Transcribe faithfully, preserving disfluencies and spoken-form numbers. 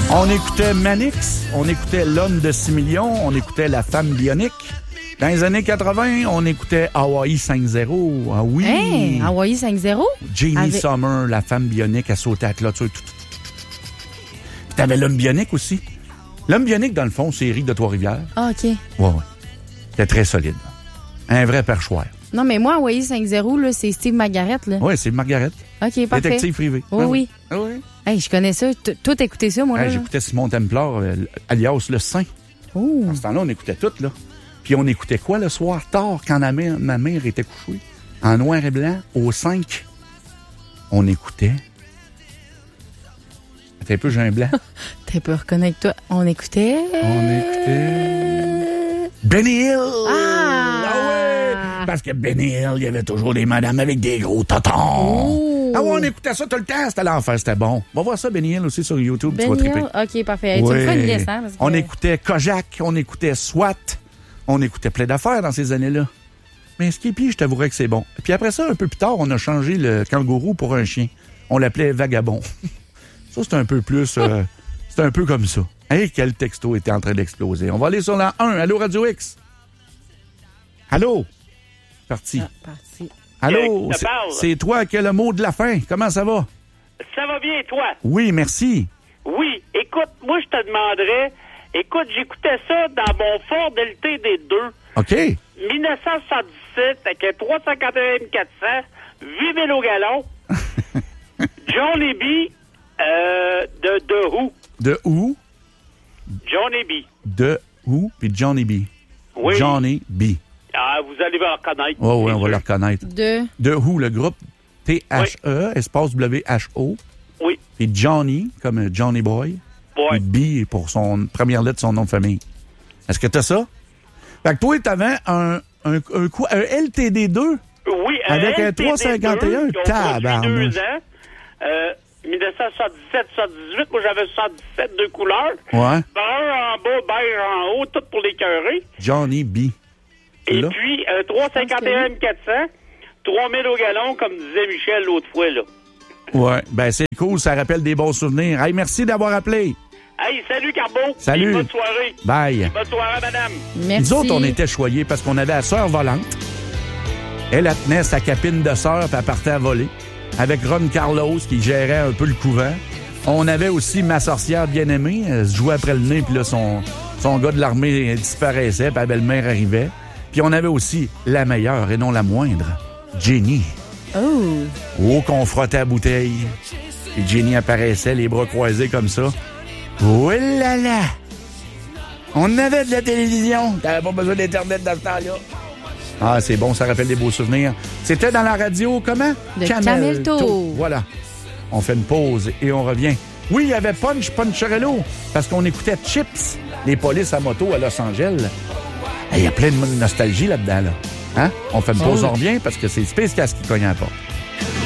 On écoutait Manix, on écoutait L'homme de six millions, on écoutait La femme bionique. Dans les années quatre-vingts, on écoutait Hawaii cinq zéro. Ah oui! Hey, Hawaii cinq zéro? Jenny Avec... Summer, La femme bionique, elle sautait à la clôture. Tout, tout, tout, tout. Puis t'avais L'homme bionique aussi. L'homme bionique, dans le fond, c'est Éric de Trois-Rivières. Ah, OK. Ouais, ouais. C'était très solide. Un vrai perchoir. Non, mais moi, Hawaii cinq zéro, là, c'est Steve Margaret, là. Oui, c'est Margaret. OK, parfait. Détective privé. Oui, oui. Ah oui. Hey, je connais ça. Tout écouté ça, moi, hey, là. J'écoutais Simon Templar, euh, alias Le Saint. Oh. À ce temps-là, on écoutait tout, là. Puis on écoutait quoi le soir, tard, quand ma mère, ma mère était couchée? En noir et blanc, au cinq. On écoutait... T'es un peu, j'ai un blanc. T'es peu, reconnecte-toi. On écoutait... On écoutait... Benny Hill! Ah! Ah ouais! Parce que Benny Hill, il y avait toujours des madames avec des gros totons. Oh. Ah ouais, on écoutait ça tout le temps. C'était l'enfer, c'était bon. On va voir ça, Benny Hill, aussi sur YouTube. Benny tu vas triper. Hill? OK, parfait. Hey, ouais. Tu me feras une liste, hein? Parce que... On écoutait Kojak, on écoutait SWAT. On écoutait plein d'affaires dans ces années-là. Mais Skippy, je t'avouerais que c'est bon. Puis après ça, un peu plus tard, on a changé le kangourou pour un chien. On l'appelait Vagabond. Ça, c'est un peu plus... Euh, c'est un peu comme ça. Hey, quel texto était en train d'exploser. On va aller sur la un. Allô, Radio X? Allô? Parti. Ah, parti. Allô? C'est, c'est toi qui as le mot de la fin. Comment ça va? Ça va bien, toi? Oui, merci. Oui. Écoute, moi, je te demanderais... Écoute, j'écoutais ça dans mon Ford L T D deux. OK. dix-neuf cent soixante-dix-sept avec un trois cent quatre vingt quatre cents, huit mille au gallon. Johnny B euh, de The Who. De où? Johnny B. De où? Puis Johnny B. Oui. Johnny B. Ah, vous allez le reconnaître. Oh, oui, on va le reconnaître. De... De Who, le groupe T H E, oui. Espace W H O. Oui. Puis Johnny, comme Johnny Boy. Oui. B pour son première lettre de son nom de famille. Est-ce que t'as ça? Fait que toi, t'avais un, un, un, coup, un L T D deux? Oui, un avec L T D deux, un trois cent cinquante et un tabarnouche. deux ans. Euh, dix-neuf cent soixante-dix-sept soixante-dix-huit, moi j'avais soixante-dix-sept, deux couleurs. Ouais. Brun en bas, beige en haut, tout pour l'écœurer. Johnny B. Et là? puis, euh, trois cent cinquante et un quatre cents, trois mille au gallon, comme disait Michel l'autre fois, là. Ouais, ben c'est cool, ça rappelle des bons souvenirs. Hey, merci d'avoir appelé. Hey, salut Carbo. Salut. Et bonne soirée. Bye. Et bonne soirée, madame. Merci. Nous autres, on était choyés parce qu'on avait la sœur volante. Elle, elle tenait sa capine de sœur puis elle partait à voler. Avec Ron Carlos qui gérait un peu le couvent. On avait aussi ma sorcière bien-aimée. Elle se jouait après le nez puis là, son, son gars de l'armée disparaissait puis la belle-mère arrivait. Puis on avait aussi la meilleure et non la moindre, Jenny. Oh. Oh, qu'on frottait à la bouteille. Et Jenny apparaissait, les bras croisés comme ça. Oh là là! On avait de la télévision. T'avais pas besoin d'Internet dans ce temps-là. Ah, c'est bon, ça rappelle des beaux souvenirs. C'était dans la radio, comment? De Camelto. Voilà. On fait une pause et on revient. Oui, il y avait Punch Puncharello, parce qu'on écoutait Chips, les polices à moto à Los Angeles. Il y a plein de nostalgie là-dedans, là. Hein? On fait une pause, oh. On revient, parce que c'est Space Cast qui cogne à la porte.